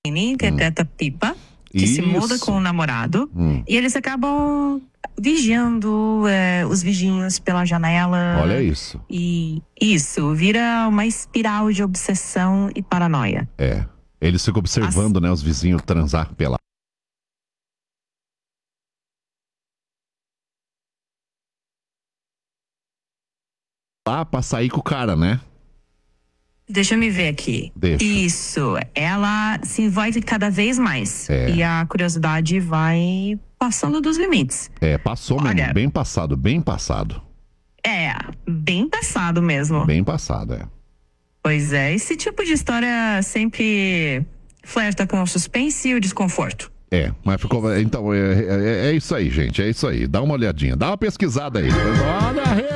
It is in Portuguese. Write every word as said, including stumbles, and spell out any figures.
interpreta Pipa, que Isso. se muda com o namorado, Hum. e eles acabam vigiando é, os vizinhos pela janela. Olha isso. E isso vira uma espiral de obsessão e paranoia. É. Eles ficam observando, né, os vizinhos transar pela. Lá pra sair com o cara, né? Deixa eu me ver aqui. Deixa. Isso. Ela se envolve cada vez mais. É. E a curiosidade vai passando dos limites. É, passou mesmo. Olha. Bem passado, bem passado. É, bem passado mesmo. Bem passado, é. Pois é, esse tipo de história sempre flerta com o suspense e o desconforto. É, mas ficou. Então, é, é, é isso aí, gente. É isso aí. Dá uma olhadinha. Dá uma pesquisada aí. Olha